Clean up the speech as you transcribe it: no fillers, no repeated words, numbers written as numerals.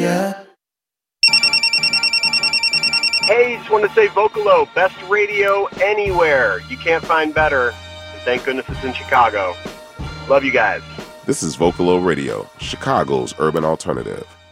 yeah. Hey, just want to say Vocalo, best radio anywhere. You can't find better. And thank goodness it's in Chicago. Love you guys. This is Vocalo Radio, Chicago's urban alternative.